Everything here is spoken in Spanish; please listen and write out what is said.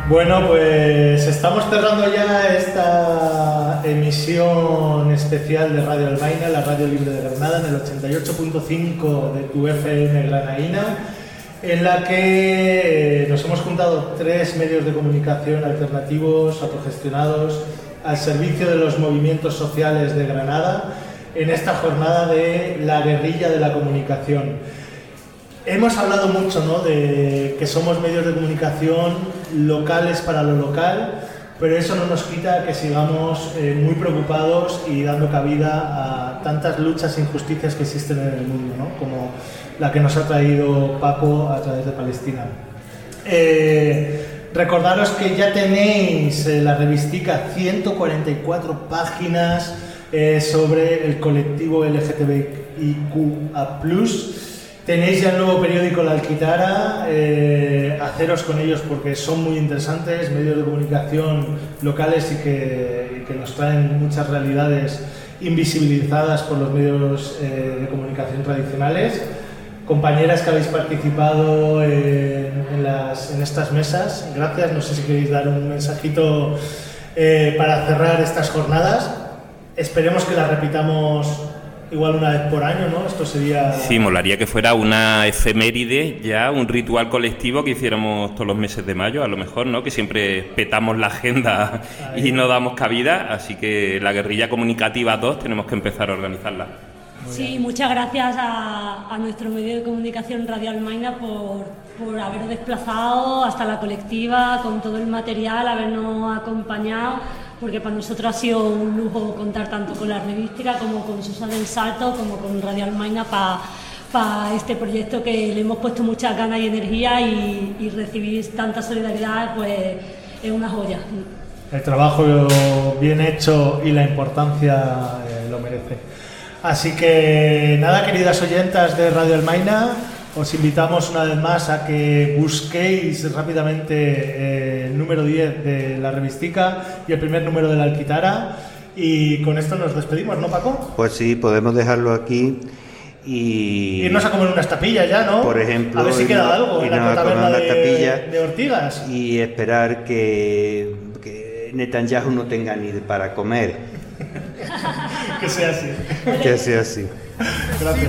Bueno, pues estamos cerrando ya esta emisión especial de Radio Almaina, la radio libre de Granada, en el 88.5 de tu FM granaína, en la que nos hemos juntado 3 medios de comunicación alternativos, autogestionados, al servicio de los movimientos sociales de Granada, en esta jornada de la guerrilla de la comunicación. Hemos hablado mucho, ¿no?, de que somos medios de comunicación locales para lo local, pero eso no nos quita que sigamos muy preocupados y dando cabida a tantas luchas e injusticias que existen en el mundo, ¿no?, como la que nos ha traído Paco a través de Palestina. Recordaros que ya tenéis la revistica 144 páginas sobre el colectivo LGTBIQA+. Tenéis ya el nuevo periódico La Alquitara, haceros con ellos porque son muy interesantes, medios de comunicación locales y que nos traen muchas realidades invisibilizadas por los medios de comunicación tradicionales. Compañeras que habéis participado en estas mesas, gracias. No sé si queréis dar un mensajito para cerrar estas jornadas. Esperemos que las repitamos igual una vez por año, ¿no? Esto sería... Sí, molaría que fuera una efeméride, ya un ritual colectivo que hiciéramos todos los meses de mayo, a lo mejor, ¿no? Que siempre petamos la agenda y no damos cabida, así que la guerrilla comunicativa 2 tenemos que empezar a organizarla. Sí, muchas gracias a nuestro medio de comunicación Radio Almaina por haber desplazado hasta la colectiva con todo el material, habernos acompañado, porque para nosotros ha sido un lujo contar tanto con la revística como con Susa del Salto, como con Radio Almaina para este proyecto que le hemos puesto muchas ganas y energía, y recibir tanta solidaridad pues es una joya. El trabajo bien hecho y la importancia lo merece. Así que nada, queridas oyentas de Radio Almaina, os invitamos una vez más a que busquéis rápidamente el número 10 de la revistica y el primer número de La Alquitara, y con esto nos despedimos, ¿no, Paco? Pues sí, podemos dejarlo aquí y... irnos a comer unas tapillas ya, ¿no? Por ejemplo, a ver si queda algo en la taberna de Ortigas. Y esperar que Netanyahu no tenga ni para comer. Que sea así. Que sea así. Gracias.